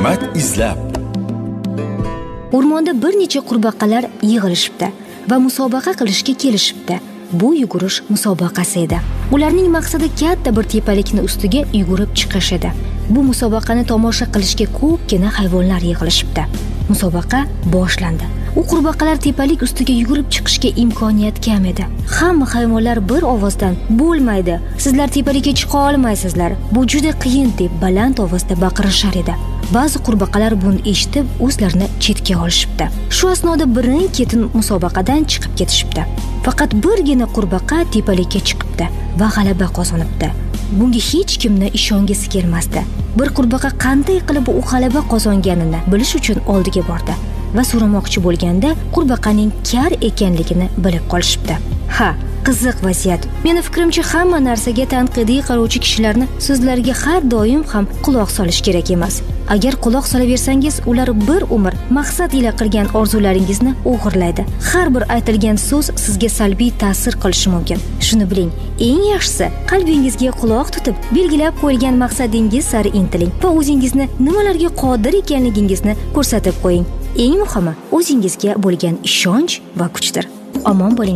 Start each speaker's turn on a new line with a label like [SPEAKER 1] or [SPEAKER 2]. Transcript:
[SPEAKER 1] Hikmat izlab.
[SPEAKER 2] O'rmonda bir necha qurbaqalar yig'ilishibdi va musobaqa qilishga kelishibdi. Bu yugurish musobaqasi edi. Ularning maqsadi katta bir tepalikni ustiga yugurib chiqish edi. Bu musobaqani tomosha qilishga ko'pgina hayvonlar yig'ilishibdi. Musobaqa boshlandi. U qurbaqalar tepalik ustiga yugurib chiqishga imkoniyat kam edi. Hamma hayvonlar bir ovozdan "Bo'lmaydi, sizlar tepalikka chiqa olmaysizlar. Bu juda qiyin" deb baland ovozda baqirishar edi. Ba'zi qurbaqalar buni eshitib, o'zlarini chetga olishibdi. Shu asnoda birin-ketin musobaqadan chiqib ketishibdi. Faqat birgina qurbaqa tepalikka chiqibdi va g'alaba qozonibdi. Bunga hech kimni ishongisi kelmasdi. Bir qurbaqa qanday qilib u g'alaba qozonganini bilish uchun oldiga bordi va so'ramoqchi bo'lganda qurbaqaning kar ekanligini bilib qolishibdi. Ha, qiziq vaziyat. Meni fikrimcha, hamma narsaga tanqidiy qarovchi kishilarni so'zlariga har doim ham quloq solish kerak emas. Agar quloq solaversangiz, ular bir umr maqsad ila qilgan orzularingizni o'g'irlaydi. Har bir aytilgan so'z sizga salbiy ta'sir qilishi mumkin. Shuni biling, eng yaxshisi qalbingizga quloq tutib, belgilab qo'yilgan maqsadingiz sari intiling va o'zingizni nimalarga qodir ekanligingizni ko'rsatib qo'ying. Eng muhimi, o'zingizga bo'lgan ishonch va kuchdir. Omon bo'ling.